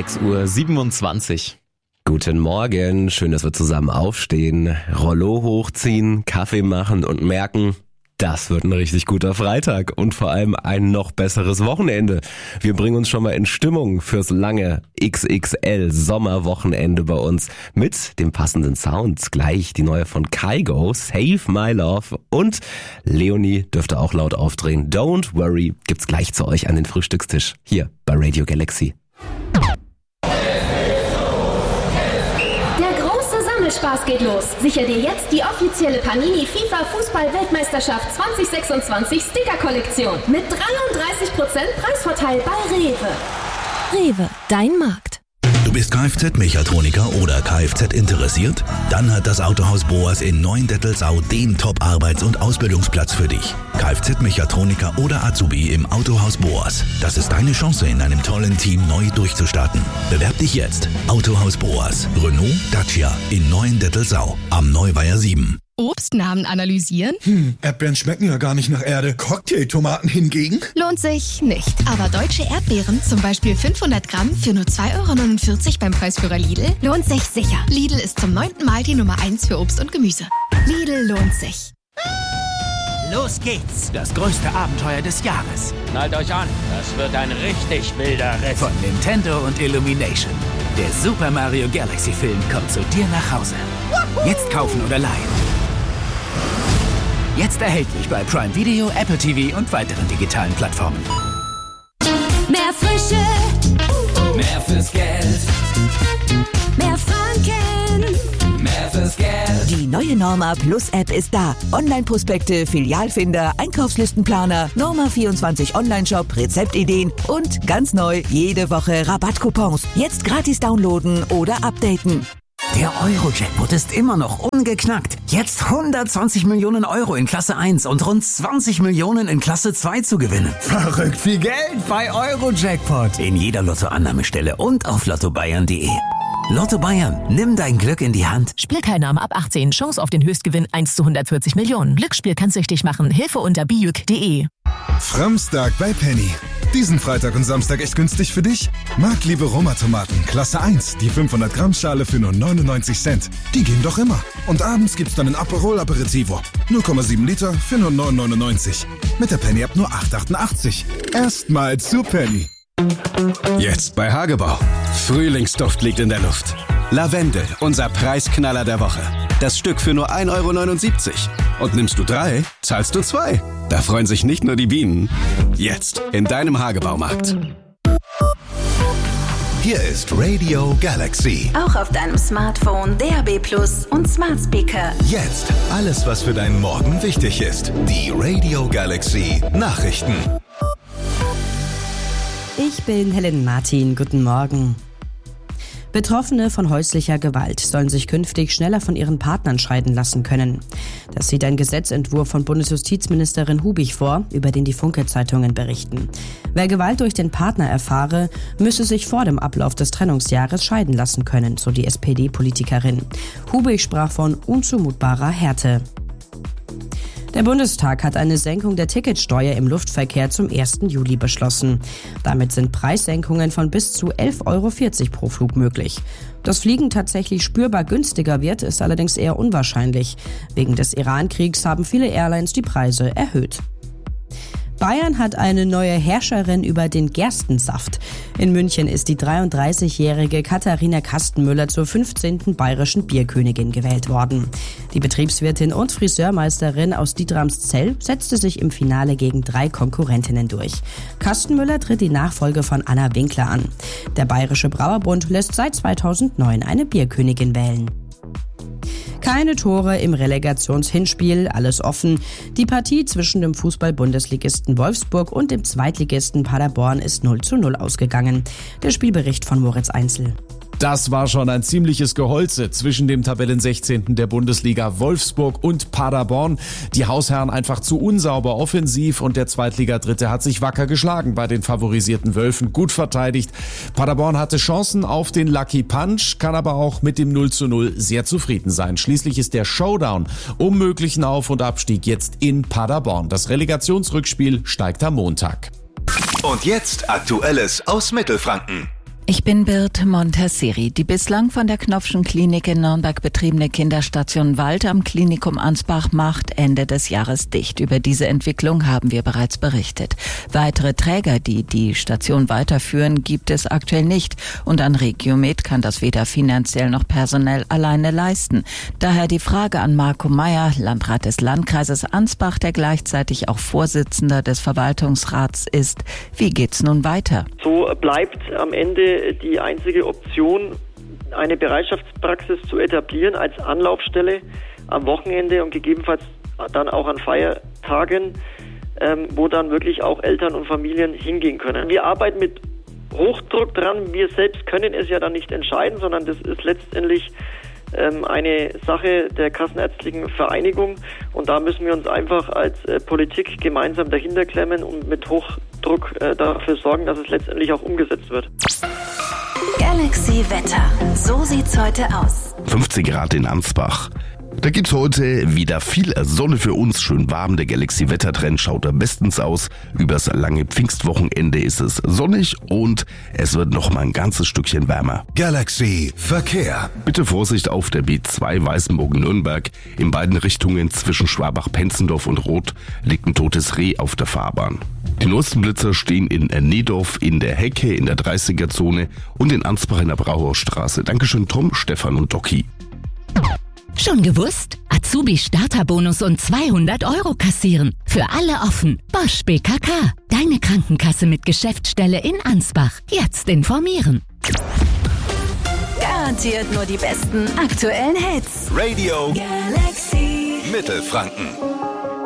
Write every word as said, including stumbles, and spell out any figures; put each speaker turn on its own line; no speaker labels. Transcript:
sechs Uhr siebenundzwanzig.
Guten Morgen, schön, dass wir zusammen aufstehen, Rollo hochziehen, Kaffee machen und merken, das wird ein richtig guter Freitag und vor allem ein noch besseres Wochenende. Wir bringen uns schon mal in Stimmung fürs lange X X L-Sommerwochenende bei uns mit dem passenden Sound. Gleich die neue von Kygo, Save My Love, und Leonie dürfte auch laut aufdrehen. Don't Worry gibt's gleich zu euch an den Frühstückstisch hier bei Radio Galaxy.
Spaß geht los. Sicher dir jetzt die offizielle Panini FIFA Fußball-Weltmeisterschaft zwanzig sechsundzwanzig Sticker-Kollektion mit dreiunddreißig Prozent Preisvorteil bei Rewe.
Rewe, dein Markt.
Du bist Kfz-Mechatroniker oder Kfz interessiert? Dann hat das Autohaus Boas in Neuendettelsau den Top-Arbeits- und Ausbildungsplatz für dich. Kfz-Mechatroniker oder Azubi im Autohaus Boas. Das ist deine Chance, in einem tollen Team neu durchzustarten. Bewerb dich jetzt. Autohaus Boas. Renault, Dacia in Neuendettelsau am Neuweiher sieben.
Obstnamen analysieren?
Hm, Erdbeeren schmecken ja gar nicht nach Erde. Cocktailtomaten hingegen?
Lohnt sich nicht. Aber deutsche Erdbeeren, zum Beispiel fünfhundert Gramm für nur zwei Euro neunundvierzig beim Preisführer Lidl, lohnt sich sicher. Lidl ist zum neunten Mal die Nummer eins für Obst und Gemüse. Lidl lohnt sich.
Los geht's! Das größte Abenteuer des Jahres.
Schnallt euch an, das wird ein richtig wilder Ritt.
Von Nintendo und Illumination. Der Super Mario Galaxy Film kommt zu dir nach Hause. Jetzt kaufen oder leihen. Jetzt erhältlich bei Prime Video, Apple T V und weiteren digitalen Plattformen.
Mehr Frische,
mehr fürs Geld,
mehr Franken,
mehr fürs Geld.
Die neue Norma Plus App ist da. Online-Prospekte, Filialfinder, Einkaufslistenplaner, Norma vierundzwanzig Online-Shop, Rezeptideen und ganz neu jede Woche Rabattcoupons. Jetzt gratis downloaden oder updaten.
Der Euro-Jackpot ist immer noch ungeknackt. Jetzt hundertzwanzig Millionen Euro in Klasse eins und rund zwanzig Millionen in Klasse zwei zu gewinnen.
Verrückt viel Geld bei Euro-Jackpot.
In jeder Lottoannahmestelle und auf lotto bayern punkt de. Lotto Bayern, nimm dein Glück in die Hand.
Spielteilnahme ab achtzehn. Chance auf den Höchstgewinn eins zu hundertvierzig Millionen. Glücksspiel kann süchtig machen. Hilfe unter bijuk punkt de.
Framstag bei Penny. Diesen Freitag und Samstag echt günstig für dich? Marktliebe Roma-Tomaten, Klasse eins, die fünfhundert Gramm Schale für nur neunundneunzig Cent. Die gehen doch immer. Und abends gibt's dann ein Aperol Aperitivo. null Komma sieben Liter für nur neun neunundneunzig. Mit der Penny ab nur acht achtundachtzig. Erstmal zu Penny.
Jetzt bei Hagebau. Frühlingsduft liegt in der Luft. Lavendel, unser Preisknaller der Woche. Das Stück für nur ein Euro neunundsiebzig. Und nimmst du drei, zahlst du zwei. Da freuen sich nicht nur die Bienen. Jetzt in deinem Hagebaumarkt.
Hier ist Radio Galaxy.
Auch auf deinem Smartphone, D A B Plus und Smart Speaker.
Jetzt alles, was für deinen Morgen wichtig ist. Die Radio Galaxy Nachrichten.
Ich bin Helen Martin. Guten Morgen. Betroffene von häuslicher Gewalt sollen sich künftig schneller von ihren Partnern scheiden lassen können. Das sieht ein Gesetzentwurf von Bundesjustizministerin Hubig vor, über den die Funke-Zeitungen berichten. Wer Gewalt durch den Partner erfahre, müsse sich vor dem Ablauf des Trennungsjahres scheiden lassen können, so die S P D-Politikerin. Hubig sprach von unzumutbarer Härte. Der Bundestag hat eine Senkung der Ticketsteuer im Luftverkehr zum ersten Juli beschlossen. Damit sind Preissenkungen von bis zu elf Euro vierzig pro Flug möglich. Dass Fliegen tatsächlich spürbar günstiger wird, ist allerdings eher unwahrscheinlich. Wegen des Iran-Kriegs haben viele Airlines die Preise erhöht. Bayern hat eine neue Herrscherin über den Gerstensaft. In München ist die dreiunddreißigjährige Katharina Kastenmüller zur fünfzehnten bayerischen Bierkönigin gewählt worden. Die Betriebswirtin und Friseurmeisterin aus Dietramszell setzte sich im Finale gegen drei Konkurrentinnen durch. Kastenmüller tritt die Nachfolge von Anna Winkler an. Der Bayerische Brauerbund lässt seit zweitausendneun eine Bierkönigin wählen. Keine Tore im Relegationshinspiel, alles offen. Die Partie zwischen dem Fußball-Bundesligisten Wolfsburg und dem Zweitligisten Paderborn ist null zu null ausgegangen. Der Spielbericht von Moritz Einzel.
Das war schon ein ziemliches Geholze zwischen dem Tabellensechzehnten der Bundesliga Wolfsburg und Paderborn. Die Hausherren einfach zu unsauber offensiv und der Zweitligadritte hat sich wacker geschlagen bei den favorisierten Wölfen, gut verteidigt. Paderborn hatte Chancen auf den Lucky Punch, kann aber auch mit dem null zu null sehr zufrieden sein. Schließlich ist der Showdown um möglichen Auf- und Abstieg jetzt in Paderborn. Das Relegationsrückspiel steigt am Montag.
Und jetzt Aktuelles aus Mittelfranken.
Ich bin Birte Montesseri. Die bislang von der Knopfschen Klinik in Nürnberg betriebene Kinderstation Wald am Klinikum Ansbach macht Ende des Jahres dicht. Über diese Entwicklung haben wir bereits berichtet. Weitere Träger, die die Station weiterführen, gibt es aktuell nicht. Und an Regiomed kann das weder finanziell noch personell alleine leisten. Daher die Frage an Marco Meyer, Landrat des Landkreises Ansbach, der gleichzeitig auch Vorsitzender des Verwaltungsrats ist. Wie geht's nun weiter?
So bleibt am Ende die einzige Option, eine Bereitschaftspraxis zu etablieren als Anlaufstelle am Wochenende und gegebenenfalls dann auch an Feiertagen, ähm, wo dann wirklich auch Eltern und Familien hingehen können. Wir arbeiten mit Hochdruck dran. Wir selbst können es ja dann nicht entscheiden, sondern das ist letztendlich ähm, eine Sache der Kassenärztlichen Vereinigung und da müssen wir uns einfach als äh, Politik gemeinsam dahinter klemmen und mit Hochdruck äh, dafür sorgen, dass es letztendlich auch umgesetzt wird.
Galaxy Wetter. So sieht's heute aus.
fünfzehn Grad in Ansbach. Da gibt's heute wieder viel Sonne für uns, schön warm. Der Galaxy-Wettertrend schaut da bestens aus. Übers lange Pfingstwochenende ist es sonnig und es wird noch mal ein ganzes Stückchen wärmer.
Galaxy Verkehr.
Bitte Vorsicht auf der B zwei Weißenburg-Nürnberg. In beiden Richtungen zwischen Schwabach-Penzendorf und Roth liegt ein totes Reh auf der Fahrbahn. Die neuesten Blitzer stehen in Nedorf, in der Hecke, in der dreißiger-Zone und in Ansbach in der Brauhausstraße. Dankeschön Tom, Stefan und Doki.
Schon gewusst? Azubi-Starterbonus und zweihundert Euro kassieren. Für alle offen. Bosch B K K. Deine Krankenkasse mit Geschäftsstelle in Ansbach. Jetzt informieren.
Garantiert nur die besten aktuellen Hits.
Radio
Galaxy
Mittelfranken.